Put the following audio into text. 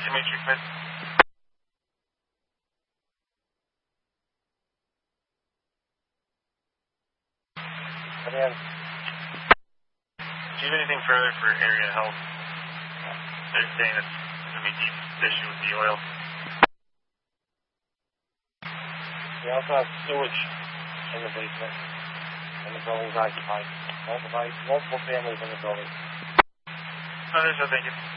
Dimitri Smith. Come in. Do you have anything further for area health? They're saying that there's going to be a deep issue with the oil. We also have sewage in the basement, and the building's occupied. Multiple families in the building. Understood, thank you.